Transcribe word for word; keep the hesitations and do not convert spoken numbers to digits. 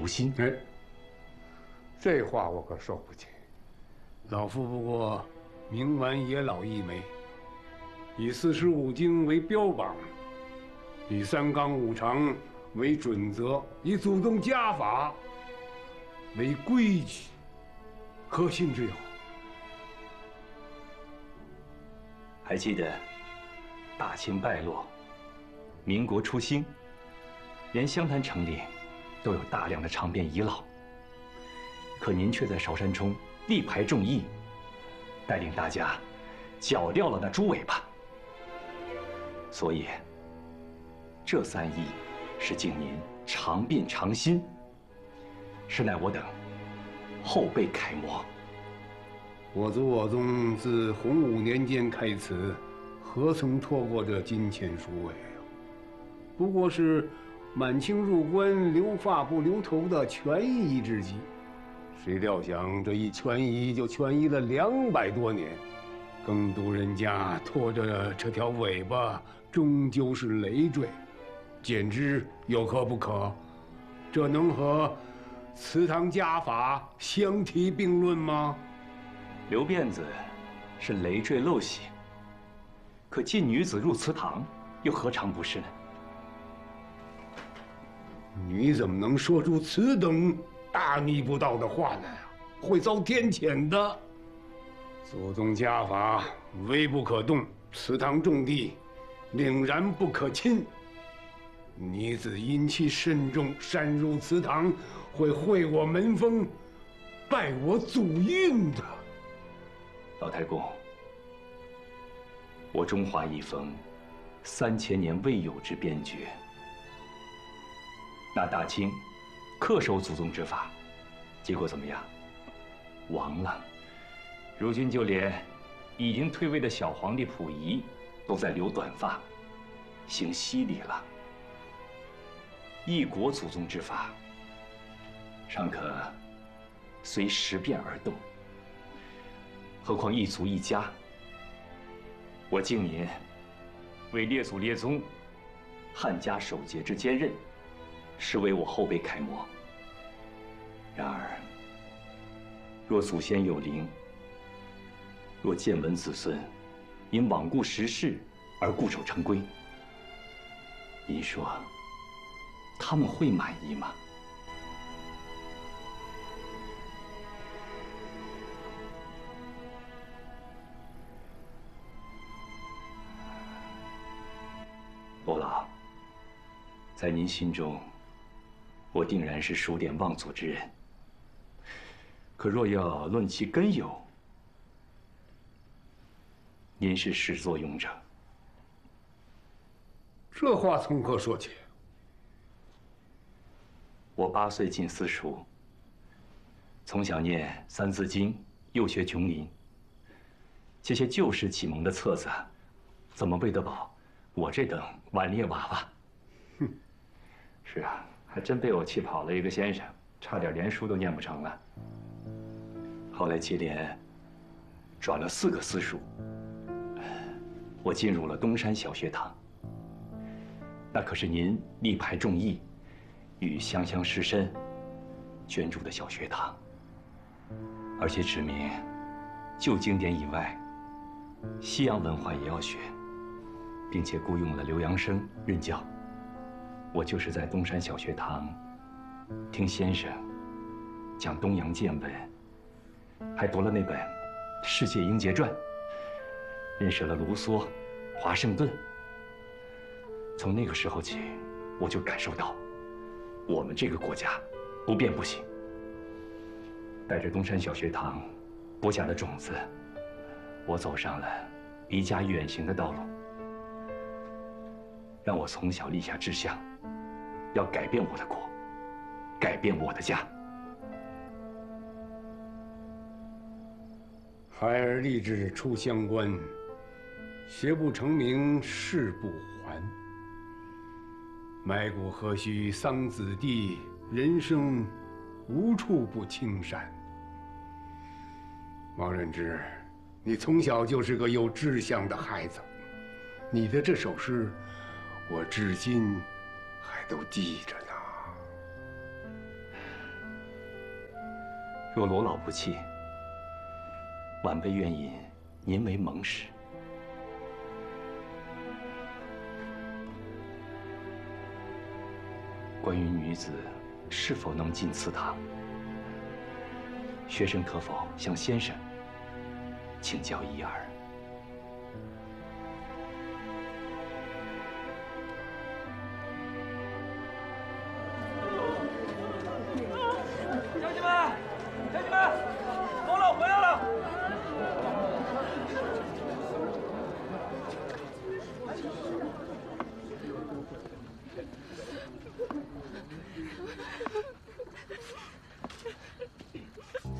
初心。 哎，这话我可受不起。老夫不过冥顽野老一枚，以四书五经为标榜，以三纲五常为准则，以祖宗家法为规矩，可信之有？ 还记得大清败落，民国初兴，连湘潭城里都有大量的长辫遗老。可您却在韶山冲力排众议，带领大家绞掉了那猪尾巴。所以，这三义是敬您长辫长心，实乃我等后辈楷模。 我族我宗自洪武年间开此，何曾托过这金钱书位啊？不过是满清入关留发不留头的权宜之计。谁料想这一权宜就权宜了两百多年，更多人家拖着这条尾巴，终究是累赘，简直有可不可。这能和祠堂家法相提并论吗？ 留辫子是累赘陋习，可禁女子入祠堂，又何尝不是呢？ 你怎么能说出此等大逆不道的话来啊？会遭天谴的。祖宗家法微不可动，祠堂重地凛然不可侵。女子阴气甚重，擅入祠堂，会毁我门风，败我祖运的。 老太公，我中华一封三千年未有之边诀，那大清恪守祖宗之法，结果怎么样？亡了。如今就连已经退位的小皇帝溥仪都在留短发，行西礼了。一国祖宗之法，尚可随时变而动，何况一族一家？我敬您为列祖列宗、汉家守节之坚韧，实为我后辈楷模。然而，若祖先有灵，若见闻子孙因罔顾时事而固守成规，您说他们会满意吗？伯老，在您心中，我定然是数典忘祖之人。可若要论其根由，您是始作俑者。 这话从何说起？ 我八岁进私塾，从小念《三字经》，又学琼林。这些旧时启蒙的册子，怎么喂得饱我这等顽劣娃娃？哼！是啊，还真被我气跑了一个先生，差点连书都念不成了。后来接连转了四个私塾，我进入了东山小学堂。那可是您力排众议，与湘乡师绅捐助的小学堂，而且指明旧经典以外，西洋文化也要学，并且雇佣了留洋生任教。我就是在东山小学堂听先生讲东洋见闻，还读了那本《世界英杰传》，认识了卢梭、华盛顿。从那个时候起，我就感受到，我们这个国家不变不行。带着东山小学堂播下的种子，我走上了离家远行的道路。让我从小立下志向，要改变我的国，改变我的家。 孩儿立志出乡关，学不成名誓不还。埋骨何须桑梓地，人生无处不青山。王任之，你从小就是个有志向的孩子，你的这首诗，我至今还都记着呢。 若罗老不弃，晚辈愿引您为盟师。关于女子是否能进祠堂，学生可否向先生请教一二？